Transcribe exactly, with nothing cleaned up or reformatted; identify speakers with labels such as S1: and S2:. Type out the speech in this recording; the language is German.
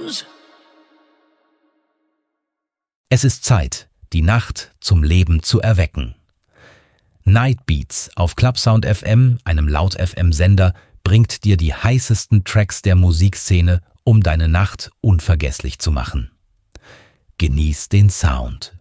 S1: sounds.
S2: Es ist Zeit, die Nacht zum Leben zu erwecken. Night Beats auf Clubsound F M, einem Laut-F M-Sender, bringt dir die heißesten Tracks der Musikszene, um deine Nacht unvergesslich zu machen. Genieß den Sound.